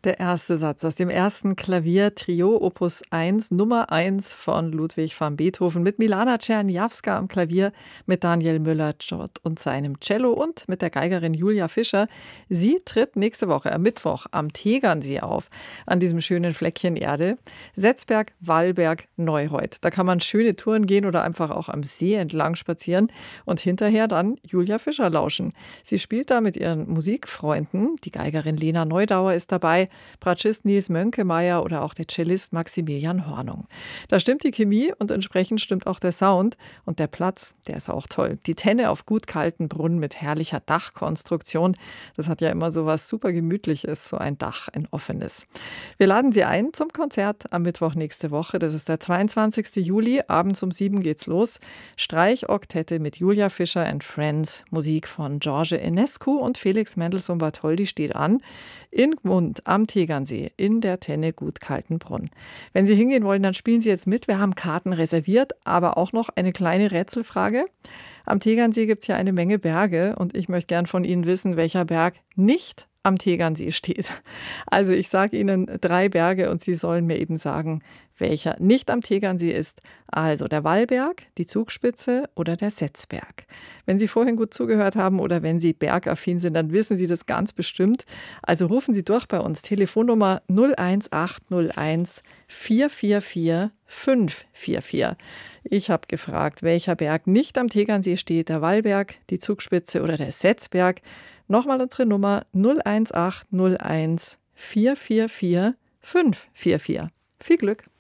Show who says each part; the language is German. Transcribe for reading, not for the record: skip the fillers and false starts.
Speaker 1: Der erste Satz aus dem ersten Klaviertrio Opus 1, Nummer 1 von Ludwig van Beethoven mit Milana Czerniawska am Klavier, mit Daniel Müller-Schott und seinem Cello und mit der Geigerin Julia Fischer. Sie tritt nächste Woche am Mittwoch am Tegernsee auf, an diesem schönen Fleckchen Erde. Setzberg, Wallberg, Neureut. Da kann man schöne Touren gehen oder einfach auch am See entlang spazieren und hinterher dann Julia Fischer lauschen. Sie spielt da mit ihren Musikfreunden. Die Geigerin Lena Neudauer ist dabei, Bratschist Nils Mönkemeyer oder auch der Cellist Maximilian Hornung. Da stimmt die Chemie und entsprechend stimmt auch der Sound. Und der Platz, der ist auch toll. Die Tenne auf gut kalten Brunnen mit herrlicher Dachkonstruktion. Das hat ja immer so was super Gemütliches, so ein Dach, ein offenes. Wir laden Sie ein zum Konzert am Mittwoch nächste Woche. Das ist der 22. Juli. Abends um 7 geht's los. Streichoktette mit Julia Fischer and Friends. Musik von George Enescu und Felix Mendelssohn-Bartholdy steht an. In Gmund am Tegernsee in der Tenne gut Kaltenbrunn. Wenn Sie hingehen wollen, dann spielen Sie jetzt mit. Wir haben Karten reserviert, aber auch noch eine kleine Rätselfrage. Am Tegernsee gibt es ja eine Menge Berge und ich möchte gern von Ihnen wissen, welcher Berg nicht am Tegernsee steht. Also ich sage Ihnen 3 Berge und Sie sollen mir eben sagen, welcher nicht am Tegernsee ist. Also der Wallberg, die Zugspitze oder der Setzberg. Wenn Sie vorhin gut zugehört haben oder wenn Sie bergaffin sind, dann wissen Sie das ganz bestimmt. Also rufen Sie durch bei uns. Telefonnummer 01801 444 544. Ich habe gefragt, welcher Berg nicht am Tegernsee steht, der Wallberg, die Zugspitze oder der Setzberg. Nochmal unsere Nummer 01801 444 544. Viel Glück!